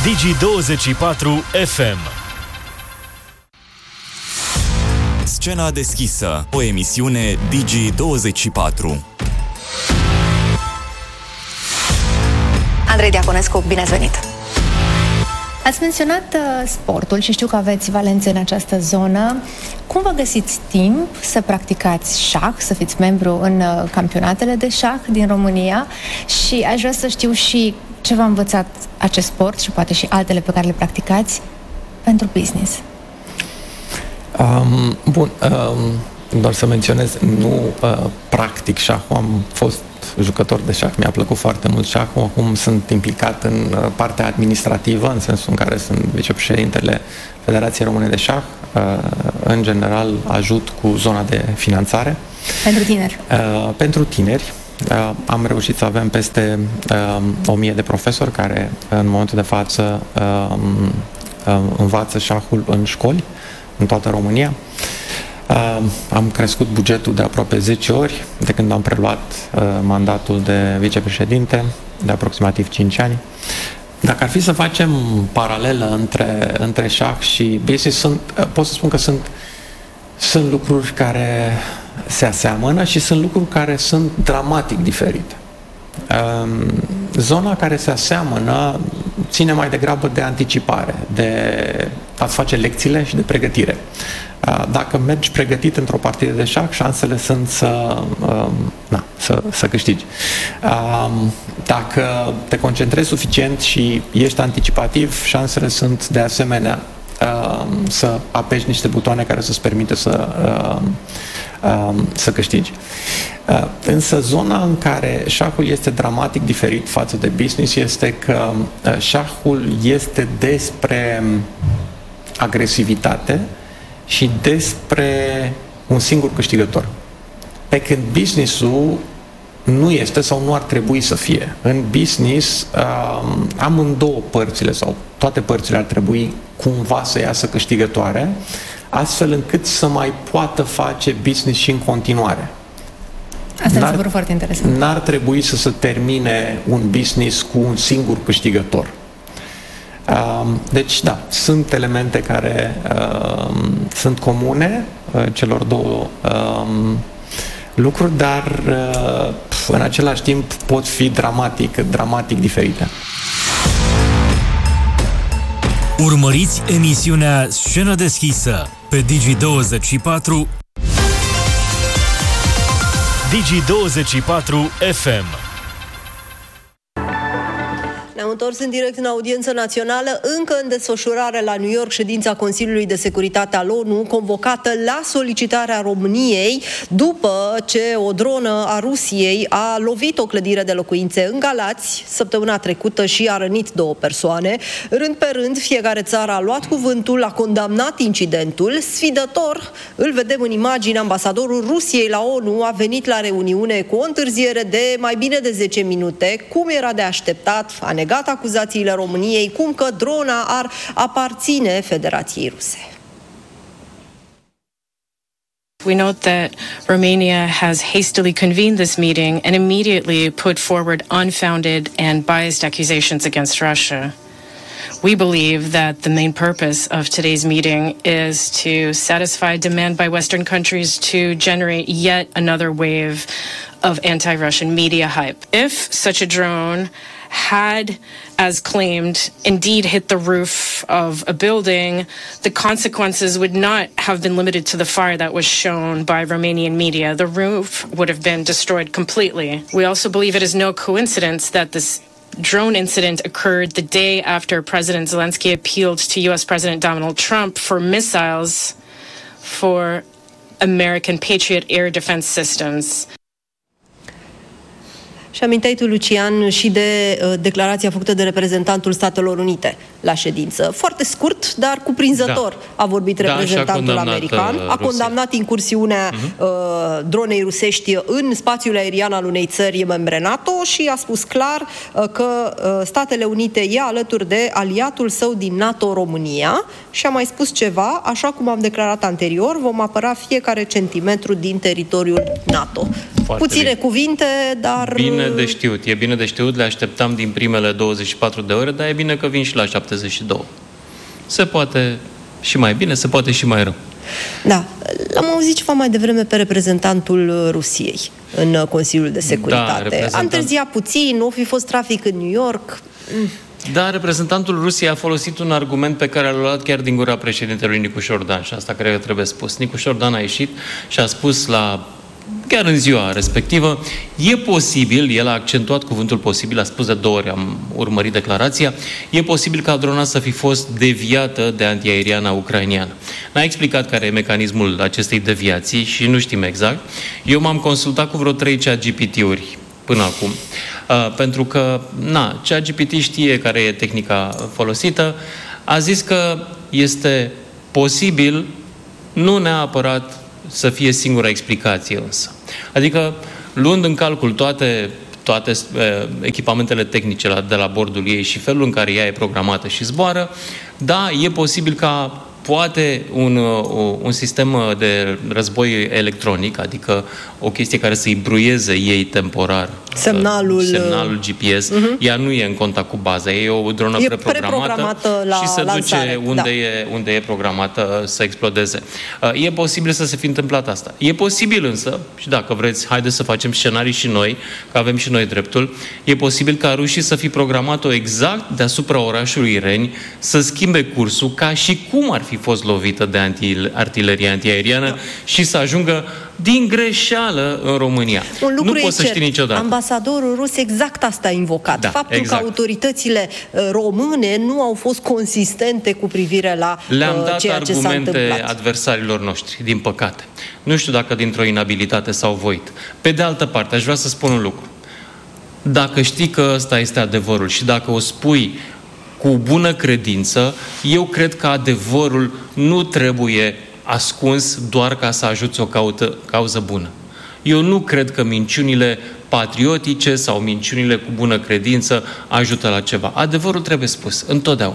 Digi24 FM. Scena deschisă, o emisiune Digi24. Andrei Diaconescu, bine ați venit! Ați menționat sportul și știu că aveți valențe în această zonă. Cum vă găsiți timp să practicați șah, să fiți membru în campionatele de șah din România? Și aș vrea să știu și ce v-a învățat acest sport și poate și altele pe care le practicați pentru business. Doar să menționez, nu practic șahul, am fost jucător de șah, mi-a plăcut foarte mult șahul, acum sunt implicat în partea administrativă, în sensul în care sunt vicepreședintele Federației Române de Șah, în general ajut cu zona de finanțare. Pentru tineri? Pentru tineri. Am reușit să avem peste 1000 de profesori care în momentul de față învață șahul în școli, în toată România. Am crescut bugetul de aproape 10 ori de când am preluat mandatul de vicepreședinte, de aproximativ 5 ani. Dacă ar fi să facem paralelă între șah și business, pot să spun că sunt lucruri care se aseamănă și sunt lucruri care sunt dramatic diferite. Zona care se aseamănă ține mai degrabă de anticipare, de a-ți face lecțiile și de pregătire. Dacă mergi pregătit într-o partidă de șah, șansele sunt să câștigi. Dacă te concentrezi suficient și ești anticipativ, șansele sunt de asemenea să apeși niște butoane care să-ți permite să câștigi. Însă zona în care șahul este dramatic diferit față de business este că șahul este despre agresivitate și despre un singur câștigător. Pe când business-ul nu este sau nu ar trebui să fie. În business, amândouă părțile sau toate părțile ar trebui cumva să iasă câștigătoare, astfel încât să mai poată face business și în continuare. Asta mi se pare foarte interesant. N-ar trebui să se termine un business cu un singur câștigător. Deci, da, sunt elemente care sunt comune celor două lucruri, dar în același timp pot fi dramatic diferite. Urmăriți emisiunea Scenă deschisă pe Digi24 Digi24 FM. Ne-am întors în direct în audiență națională, încă în desfășurare la New York, ședința Consiliului de Securitate al ONU, convocată la solicitarea României, după ce o dronă a Rusiei a lovit o clădire de locuințe în Galați săptămâna trecută și a rănit 2 persoane. Rând pe rând, fiecare țară a luat cuvântul, a condamnat incidentul. Sfidător, îl vedem în imagine, ambasadorul Rusiei la ONU a venit la reuniune cu o întârziere de mai bine de 10 minute, cum era de așteptat, a negat acuzațiile României, cum că drona ar aparține Federației Ruse. We note that Romania has hastily convened this meeting and immediately put forward unfounded and biased accusations against Russia. We believe that the main purpose of today's meeting is to satisfy demand by Western countries to generate yet another wave of anti-Russian media hype. If such a drone had, as claimed, indeed hit the roof of a building, the consequences would not have been limited to the fire that was shown by Romanian media. The roof would have been destroyed completely. We also believe it is no coincidence that this drone incident occurred the day after President Zelensky appealed to U.S. President Donald Trump for missiles for American Patriot air defense systems. Și aminteai tu, Lucian, și de declarația făcută de reprezentantul Statelor Unite la ședință. Foarte scurt, dar cuprinzător a vorbit reprezentantul american. A condamnat incursiunea dronei rusești în spațiul aerian al unei țări membre NATO și a spus clar că Statele Unite e alături de aliatul său din NATO, România, și a mai spus ceva, așa cum am declarat anterior, vom apăra fiecare centimetru din teritoriul NATO. Puține cuvinte, dar... Bine de știut. E bine de știut, le așteptam din primele 24 de ore, dar e bine că vin și la 72. Se poate și mai bine, se poate și mai rău. Da. L-am auzit ceva mai devreme pe reprezentantul Rusiei în Consiliul de Securitate. A întârziat puțin, nu fi fost trafic în New York. Da, reprezentantul Rusiei a folosit un argument pe care l-a luat chiar din gura președintelui Nicușor Dan și asta cred că trebuie spus. Nicușor Dan a ieșit și a spus chiar în ziua respectivă, e posibil, el a accentuat cuvântul posibil, a spus de 2 ori, am urmărit declarația, e posibil ca drona să fi fost deviată de antiaeriana ucraineană. N-a explicat care e mecanismul acestei deviații și nu știm exact. Eu m-am consultat cu vreo 3 ChatGPT-uri până acum, pentru că, ChatGPT știe care e tehnica folosită, a zis că este posibil, nu neapărat să fie singura explicație însă. Adică, luând în calcul toate echipamentele tehnice de la bordul ei și felul în care ea e programată și zboară, da, e posibil ca poate un sistem de război electronic, adică o chestie care să-i bruieze ei temporar semnalul GPS, ea nu e în contact cu baza, e o dronă preprogramată și se duce unde e programată să explodeze. E posibil să se fi întâmplat asta. E posibil însă, și dacă vreți, haideți să facem scenarii și noi, că avem și noi dreptul, e posibil ca rușii să fi programat-o exact deasupra orașului Reni, să schimbe cursul ca și cum ar fi fost lovită de artilerie antiaeriană și să ajungă din greșeală în România. Nu poți să știi niciodată. Ambasadorul rus exact asta a invocat. Faptul că autoritățile române nu au fost consistente cu privire la ceea ce s-a întâmplat. Le-am dat argumente adversarilor noștri, din păcate. Nu știu dacă dintr-o inabilitate s-au voit. Pe de altă parte, aș vrea să spun un lucru. Dacă știi că ăsta este adevărul și dacă o spui cu bună credință, eu cred că adevărul nu trebuie ascuns doar ca să ajuți o cauză bună. Eu nu cred că minciunile patriotice sau minciunile cu bună credință ajută la ceva. Adevărul trebuie spus, întotdeauna.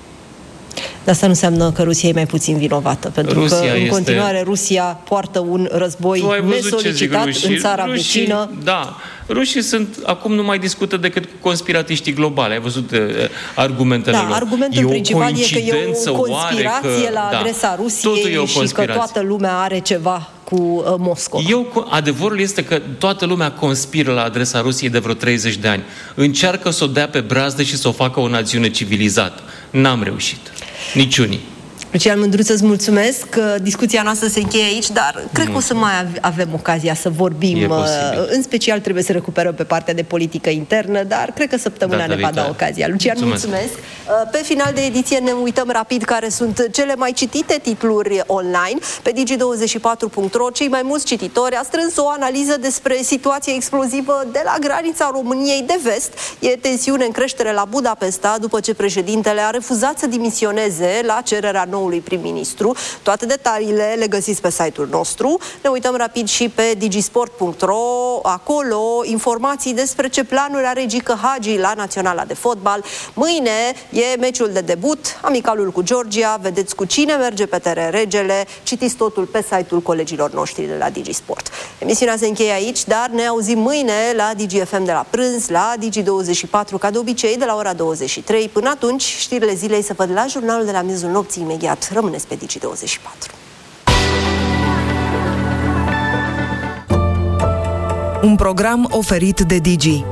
Dar asta nu înseamnă că Rusia e mai puțin vinovată, pentru că în continuare Rusia poartă un război nesolicitat în țara vecină. Da, rușii acum nu mai discută decât cu conspiratiștii globali. Ai văzut argumentele lor. Argumentul principal e că e o conspirație la adresa Rusiei și că toată lumea are ceva cu Moscova. Adevărul este că toată lumea conspiră la adresa Rusiei de vreo 30 de ani. Încearcă să o dea pe brazdă și să o facă o națiune civilizată. N-am reușit. Niciunii. Lucian Mândruță, îți mulțumesc. Discuția noastră se încheie aici, dar cred că o să mai avem ocazia să vorbim. În special trebuie să recuperăm pe partea de politică internă, dar cred că săptămâna ne va da ocazia. Lucian, mulțumesc. Pe final de ediție ne uităm rapid care sunt cele mai citite titluri online. Pe digi24.ro, cei mai mulți cititori a strâns o analiză despre situația explozivă de la granița României de vest. E tensiune în creștere la Budapesta după ce președintele a refuzat să dimisioneze la cererea noului prim-ministru. Toate detaliile le găsiți pe site-ul nostru. Ne uităm rapid și pe digisport.ro. Acolo informații despre ce planuri are Gică Hagi la Naționala de Fotbal. Mâine e meciul de debut, amicalul cu Georgia. Vedeți cu cine merge pe teren regele. Citiți totul pe site-ul colegilor noștri de la Digisport. Emisiunea se încheie aici, dar ne auzim mâine la DigiFM de la prânz, la Digi24, ca de obicei, de la ora 23. Până atunci, știrile zilei se văd la jurnalul de la miezul nopții imediat. Rămâneți pe Digi24. Un program oferit de Digi.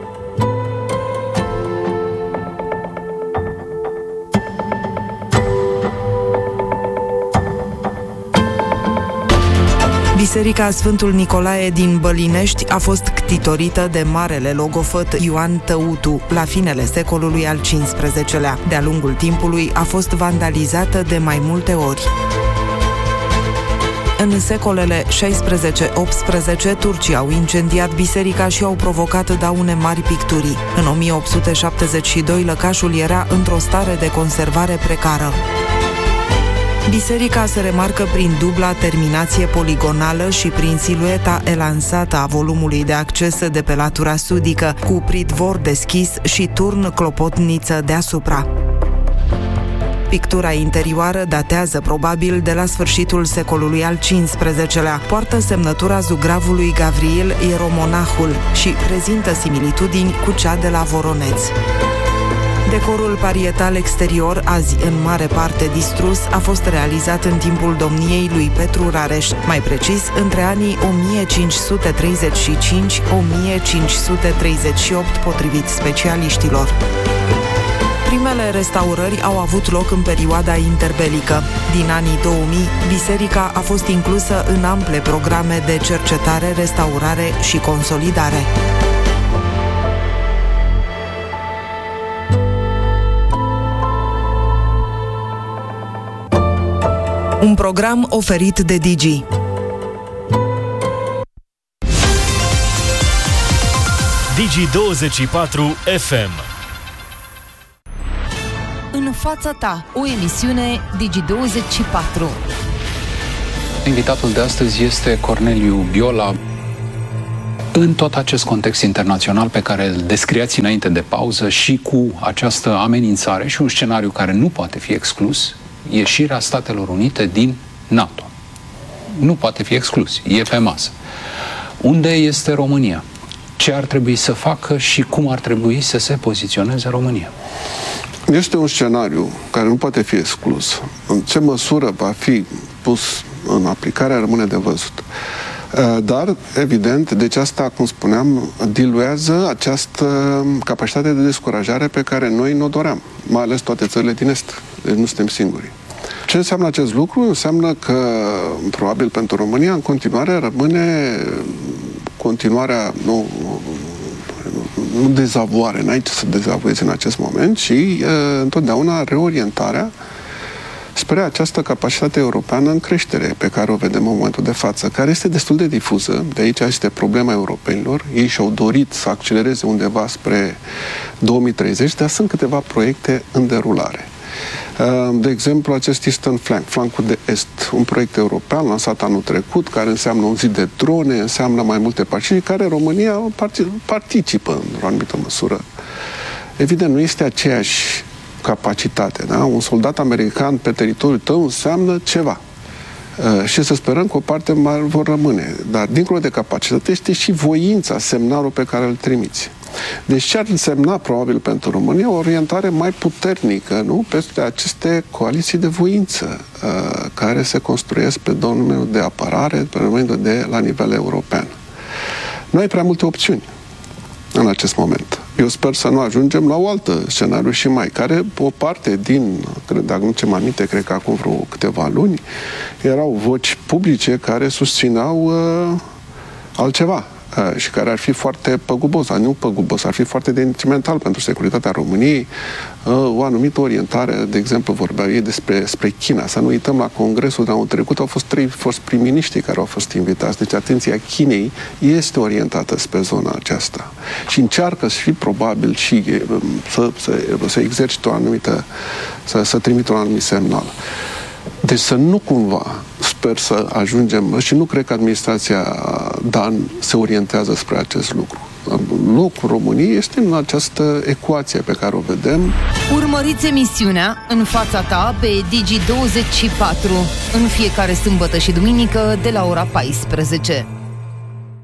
Biserica Sfântul Nicolae din Bălinești a fost ctitorită de marele logofăt Ioan Tăutu la finele secolului al XV-lea. De-a lungul timpului a fost vandalizată de mai multe ori. În secolele 16-18, turcii au incendiat biserica și au provocat daune mari picturii. În 1872, lăcașul era într-o stare de conservare precară. Biserica se remarcă prin dubla terminație poligonală și prin silueta elansată a volumului de acces de pe latura sudică, cu pridvor deschis și turn clopotniță deasupra. Pictura interioară datează probabil de la sfârșitul secolului al XV-lea. Poartă semnătura zugravului Gavril Ieromonahul și prezintă similitudini cu cea de la Voroneț. Decorul parietal exterior, azi în mare parte distrus, a fost realizat în timpul domniei lui Petru Rareș, mai precis între anii 1535-1538, potrivit specialiștilor. Primele restaurări au avut loc în perioada interbelică. Din anii 2000, biserica a fost inclusă în ample programe de cercetare, restaurare și consolidare. Un program oferit de Digi. Digi24 FM. În fața ta, o emisiune Digi24. Invitatul de astăzi este Corneliu Biola. În tot acest context internațional pe care îl descriați înainte de pauză și cu această amenințare și un scenariu care nu poate fi exclus, ieșirea Statelor Unite din NATO. Nu poate fi exclus, e pe masă. Unde este România? Ce ar trebui să facă și cum ar trebui să se poziționeze România? Este un scenariu care nu poate fi exclus. În ce măsură va fi pus în aplicare rămâne de văzut. Dar, evident, deci asta, cum spuneam, diluează această capacitate de descurajare pe care noi ne-o doream, mai ales toate țările din Est. Deci nu suntem singuri. Ce înseamnă acest lucru? Înseamnă că, probabil pentru România, în continuare rămâne continuarea, nu dezavoare, n-ai ce să dezavoiezi în acest moment, ci întotdeauna reorientarea spre această capacitate europeană în creștere pe care o vedem în momentul de față, care este destul de difuză. De aici este problema europenilor. Ei și-au dorit să accelereze undeva spre 2030, dar sunt câteva proiecte în derulare. De exemplu, acest Eastern Flank, flancul de est, un proiect european lansat anul trecut, care înseamnă un zid de drone, înseamnă mai multe pacini, care România participă într-o anumită măsură. Evident, nu este aceeași capacitate, da? Un soldat american pe teritoriul tău înseamnă ceva. Și să sperăm că o parte mai vor rămâne. Dar, dincolo de capacitate, este și voința, semnalul pe care îl trimiți. Deci ce ar însemna, probabil, pentru România, o orientare mai puternică, nu? Peste aceste coaliții de voință care se construiesc pe domeniul de apărare, pe domeniul de la nivel european. Nu ai prea multe opțiuni în acest moment. Eu sper să nu ajungem la o altă scenariu și mai, care o parte din, dacă nu ce-mi aminte, cred că acum vreo câteva luni, erau voci publice care susțineau altceva și care ar fi foarte păgubos, nu păgubos, ar fi foarte detrimental pentru securitatea României, o anumită orientare, de exemplu, vorbeau ei despre China. Să nu uităm, la Congresul de anul trecut au fost 3 prim-miniștri care au fost invitați. Deci atenția Chinei este orientată spre zona aceasta și încearcă și probabil și să exercite o anumită, să trimită un anumit semnal. Deci să nu cumva, sper să ajungem, și nu cred că administrația Dan se orientează spre acest lucru. Locul României este în această ecuație pe care o vedem. Urmăriți emisiunea În fața ta pe Digi24 în fiecare sâmbătă și duminică de la ora 14.